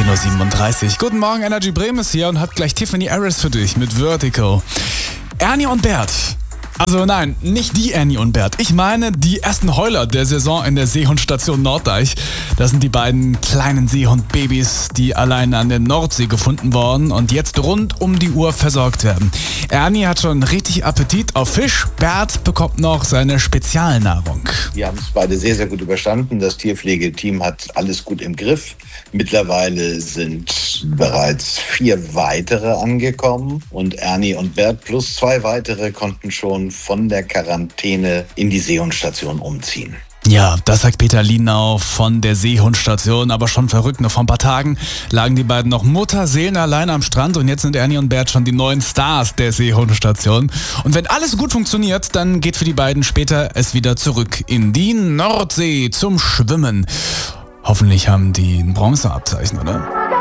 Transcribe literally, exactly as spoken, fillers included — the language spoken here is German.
zehn Uhr siebenunddreißig. Guten Morgen, Energy Bremen ist hier und hat gleich Tiffany Harris für dich mit Vertical. Ernie und Bert. Also nein, nicht die Ernie und Bert. Ich meine die ersten Heuler der Saison in der Seehundstation Norddeich. Das sind die beiden kleinen Seehundbabys, die alleine an der Nordsee gefunden worden und jetzt rund um die Uhr versorgt werden. Ernie hat schon richtig Appetit auf Fisch. Bert bekommt noch seine Spezialnahrung. Wir haben es beide sehr, sehr gut überstanden. Das Tierpflegeteam hat alles gut im Griff. Mittlerweile sind bereits vier weitere angekommen und Ernie und Bert plus zwei weitere konnten schon von der Quarantäne in die Seehundstation umziehen. Ja, das sagt Peter Lienau von der Seehundstation, aber schon verrückt. Nur vor ein paar Tagen lagen die beiden noch mutterseelenallein am Strand und jetzt sind Ernie und Bert schon die neuen Stars der Seehundstation. Und wenn alles gut funktioniert, dann geht für die beiden später es wieder zurück in die Nordsee zum Schwimmen. Hoffentlich haben die ein Bronzeabzeichen, oder?